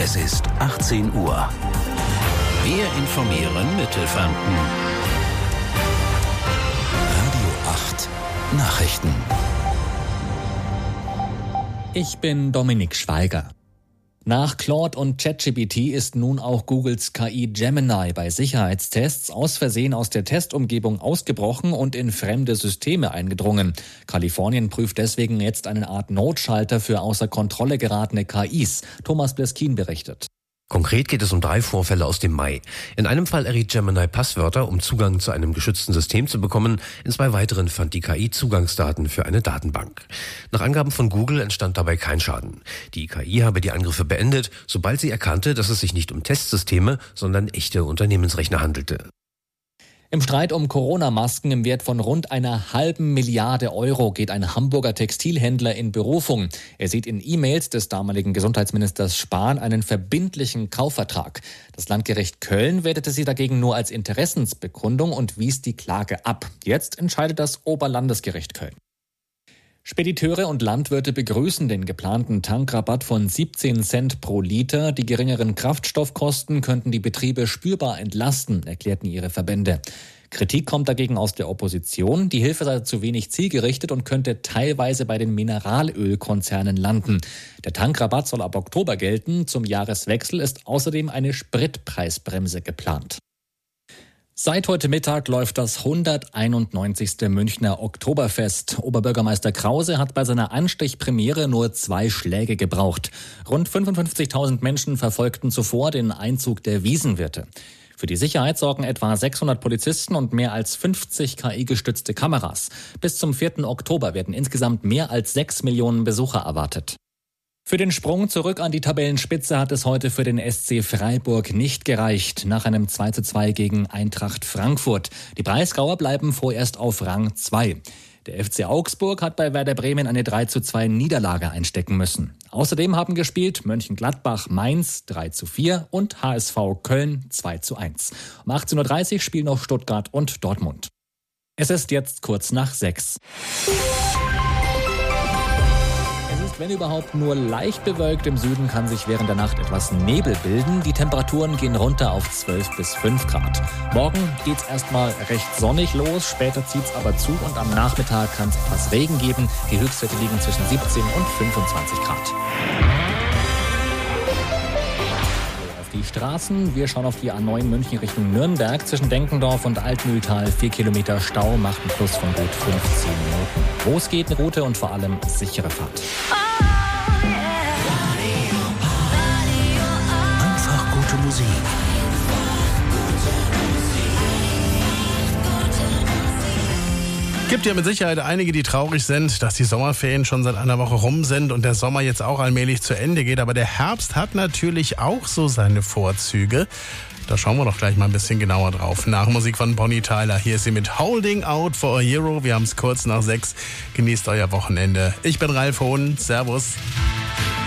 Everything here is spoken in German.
Es ist 18 Uhr. Wir informieren Mittelfranken. Radio 8 Nachrichten. Ich bin Dominik Schweiger. Nach Claude und ChatGPT ist nun auch Googles KI Gemini bei Sicherheitstests aus Versehen aus der Testumgebung ausgebrochen und in fremde Systeme eingedrungen. Kalifornien prüft deswegen jetzt eine Art Notschalter für außer Kontrolle geratene KIs. Thomas Bleskin berichtet. Konkret geht es um 3 Vorfälle aus dem Mai. In einem Fall erriet Gemini Passwörter, um Zugang zu einem geschützten System zu bekommen. In 2 weiteren fand die KI Zugangsdaten für eine Datenbank. Nach Angaben von Google entstand dabei kein Schaden. Die KI habe die Angriffe beendet, sobald sie erkannte, dass es sich nicht um Testsysteme, sondern echte Unternehmensrechner handelte. Im Streit um Corona-Masken im Wert von rund 1,5 Milliarde Euro geht ein Hamburger Textilhändler in Berufung. Er sieht in E-Mails des damaligen Gesundheitsministers Spahn einen verbindlichen Kaufvertrag. Das Landgericht Köln wertete sie dagegen nur als Interessensbekundung und wies die Klage ab. Jetzt entscheidet das Oberlandesgericht Köln. Spediteure und Landwirte begrüßen den geplanten Tankrabatt von 17 Cent pro Liter. Die geringeren Kraftstoffkosten könnten die Betriebe spürbar entlasten, erklärten ihre Verbände. Kritik kommt dagegen aus der Opposition. Die Hilfe sei zu wenig zielgerichtet und könnte teilweise bei den Mineralölkonzernen landen. Der Tankrabatt soll ab Oktober gelten. Zum Jahreswechsel ist außerdem eine Spritpreisbremse geplant. Seit heute Mittag läuft das 191. Münchner Oktoberfest. Oberbürgermeister Krause hat bei seiner Anstichpremiere nur 2 Schläge gebraucht. Rund 55.000 Menschen verfolgten zuvor den Einzug der Wiesenwirte. Für die Sicherheit sorgen etwa 600 Polizisten und mehr als 50 KI-gestützte Kameras. Bis zum 4. Oktober werden insgesamt mehr als 6 Millionen Besucher erwartet. Für den Sprung zurück an die Tabellenspitze hat es heute für den SC Freiburg nicht gereicht, nach einem 2:2 gegen Eintracht Frankfurt. Die Breisgauer bleiben vorerst auf Rang 2. Der FC Augsburg hat bei Werder Bremen eine 3:2 Niederlage einstecken müssen. Außerdem haben gespielt Mönchengladbach Mainz 3:4 und HSV Köln 2:1. Um 18:30 Uhr spielen noch Stuttgart und Dortmund. Es ist jetzt kurz nach 6. Wenn überhaupt nur leicht bewölkt, im Süden kann sich während der Nacht etwas Nebel bilden. Die Temperaturen gehen runter auf 12 bis 5 Grad. Morgen geht's erstmal recht sonnig los, später zieht's aber zu und am Nachmittag kann es etwas Regen geben. Die Höchstwerte liegen zwischen 17 und 25 Grad. Die Straßen. Wir schauen auf die A9 München Richtung Nürnberg. Zwischen Denkendorf und Altmühltal 4 Kilometer Stau macht einen Plus von gut 15 Minuten. Los geht eine gute und vor allem sichere Fahrt. Einfach gute Musik. Gibt ja mit Sicherheit einige, die traurig sind, dass die Sommerferien schon seit einer Woche rum sind und der Sommer jetzt auch allmählich zu Ende geht. Aber der Herbst hat natürlich auch so seine Vorzüge. Da schauen wir doch gleich mal ein bisschen genauer drauf. Nach Musik von Bonnie Tyler. Hier ist sie mit Holding Out for a Hero. Wir haben es kurz nach 6. Genießt euer Wochenende. Ich bin Ralf Hohn. Servus.